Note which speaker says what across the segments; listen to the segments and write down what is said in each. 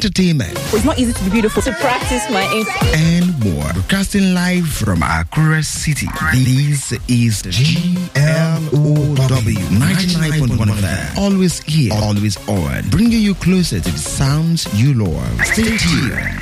Speaker 1: entertainment.
Speaker 2: It's not easy to be beautiful. To practice my
Speaker 1: and more. Broadcasting live from Accra City. This is GLOW 99.1 FM. Always here, always on. Bringing you closer to the sounds you love. Stay tuned.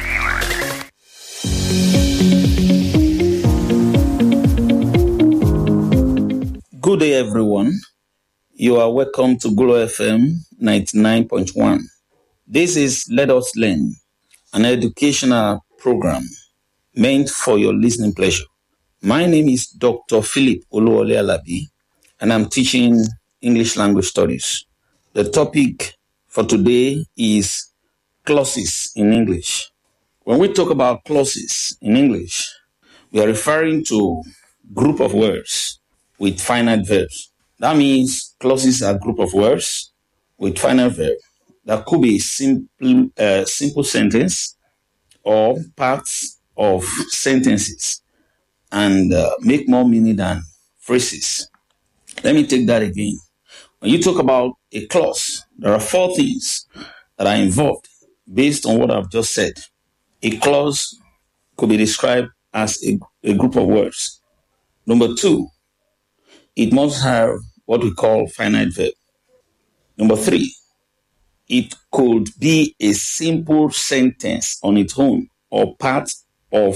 Speaker 3: Good day, everyone. You are welcome to Glow FM 99.1. This is Let Us Learn, an educational program meant for your listening pleasure. My name is Dr. Philip Oluwole Alabi, and I'm teaching English language studies. The topic for today is clauses in English. When we talk about clauses in English, we are referring to group of words with finite verbs. That means clauses are a group of words with finite verb. That could be simple sentence or parts of sentences and make more meaning than phrases. Let me take that again. When you talk about a clause, there are 4 things that are involved based on what I've just said. A clause could be described as a group of words. Number 2, it must have what we call finite verb. Number 3, it could be a simple sentence on its own or part of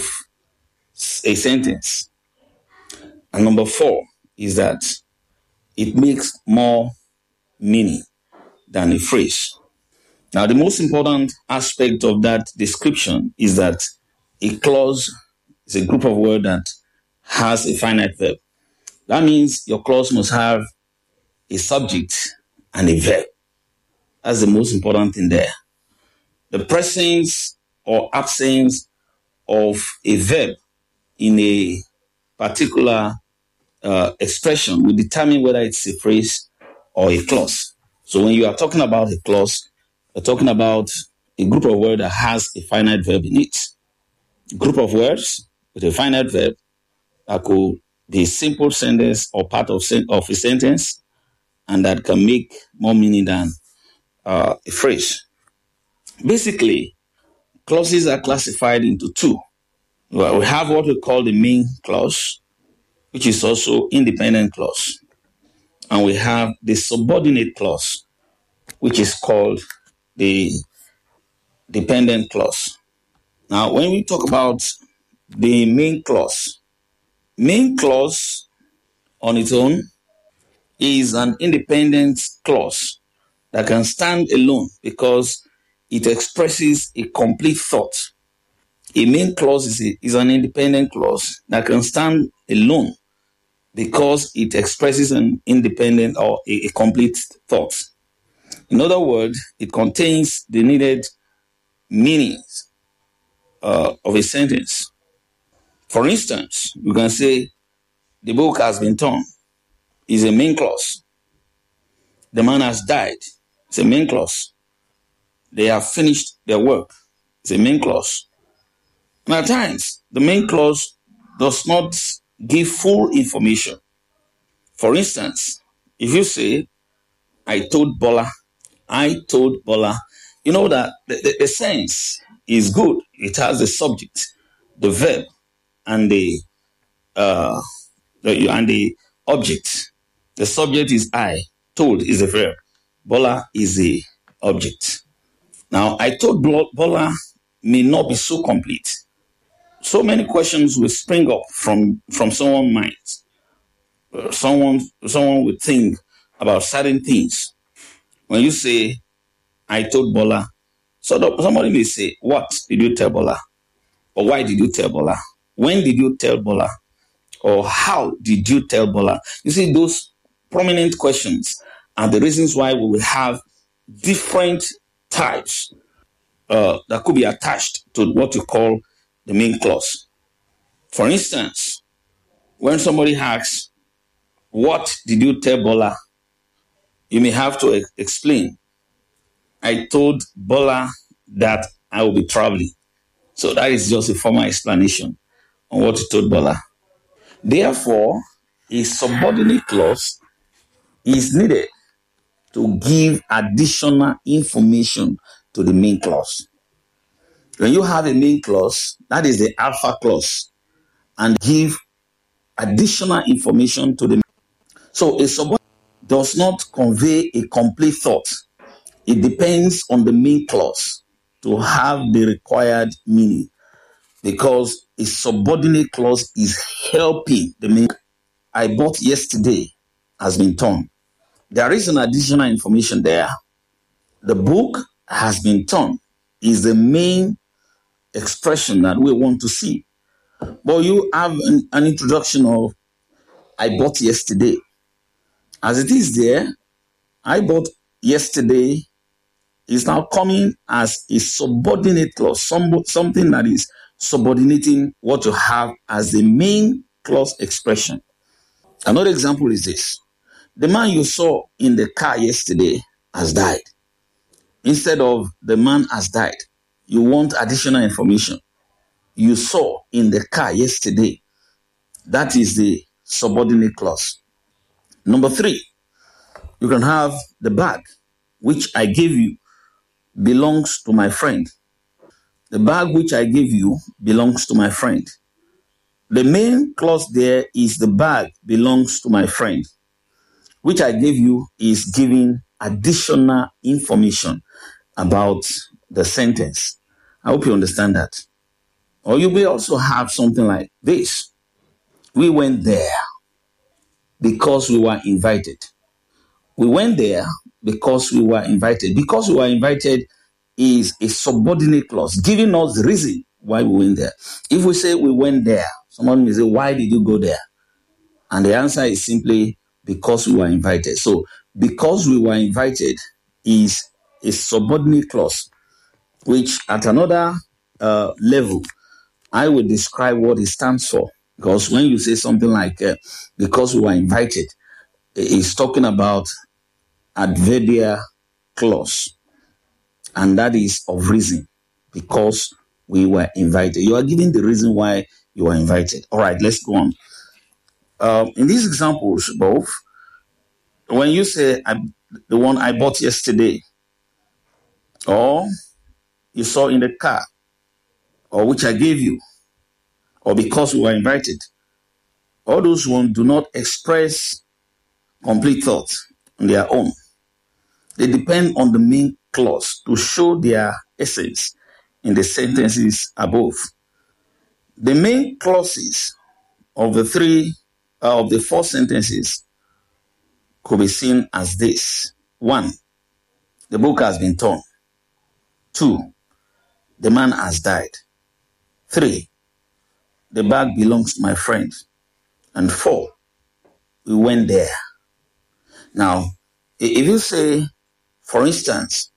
Speaker 3: a sentence. And number 4 is that it makes more meaning than a phrase. Now, the most important aspect of that description is that a clause is a group of words that has a finite verb. That means your clause must have a subject and a verb. That's the most important thing there. The presence or absence of a verb in a particular expression will determine whether it's a phrase or a clause. So when you are talking about a clause, you're talking about a group of words that has a finite verb in it. A group of words with a finite verb that could be a simple sentence or part of a sentence, and that can make more meaning than a phrase. Basically, clauses are classified into 2. Well, we have what we call the main clause, which is also independent clause. And we have the subordinate clause, which is called the dependent clause. Now, when we talk about the main clause on its own is an independent clause that can stand alone because it expresses a complete thought. A main clause is an independent clause that can stand alone because it expresses an independent or a complete thought. In other words, it contains the needed meanings of a sentence. For instance, you can say, the book has been torn. Is a main clause. The man has died. It's a main clause. They have finished their work. It's a main clause. And at times, the main clause does not give full information. For instance, if you say, I told Bola, you know that the sense is good. It has the subject, the verb, and the object. The subject is I, told is a verb, Bola is the object. Now, I told Bola may not be so complete. So many questions will spring up from someone's mind. Someone would think about certain things. When you say, I told Bola, so somebody may say, what did you tell Bola? Or why did you tell Bola? When did you tell Bola? Or how did you tell Bola? You see, those prominent questions are the reasons why we will have different types that could be attached to what you call the main clause. For instance, when somebody asks, what did you tell Bola? You may have to explain, I told Bola that I will be traveling. So that is just a formal explanation on what you told Bola. Therefore, a subordinate clause is needed to give additional information to the main clause. When you have a main clause, that is the alpha clause, and give additional information to the. So a subordinate does not convey a complete thought. It depends on the main clause to have the required meaning, because a subordinate clause is helping the main. I bought yesterday has been torn. There is an additional information there. The book has been torn is the main expression that we want to see. But you have an introduction of I bought yesterday. As it is there, I bought yesterday is now coming as a subordinate clause, something that is subordinating what you have as the main clause expression. Another example is this. The man you saw in the car yesterday has died. Instead of the man has died, you want additional information. You saw in the car yesterday. That is the subordinate clause. Number 3, you can have the bag which I gave you belongs to my friend. The bag which I gave you belongs to my friend. The main clause there is the bag belongs to my friend. Which I gave you is giving additional information about the sentence. I hope you understand that. Or you may also have something like this. We went there because we were invited. We went there because we were invited. Because we were invited is a subordinate clause, giving us the reason why we went there. If we say we went there, someone may say, why did you go there? And the answer is simply because we were invited. So because we were invited is a subordinate clause, which at another level, I will describe what it stands for. Because when you say something like because we were invited, it's talking about adverbial clause. And that is of reason, because we were invited. You are giving the reason why you were invited. All right, let's go on. In these examples, both, when you say the one I bought yesterday, or you saw in the car, or which I gave you, or because we were invited, all those ones do not express complete thought on their own. They depend on the main clause to show their essence in the sentences above. The main clauses of the 4 sentences could be seen as this. 1, the book has been torn. 2, the man has died. 3, the bag belongs to my friend. And 4, we went there. Now, if you say, for instance,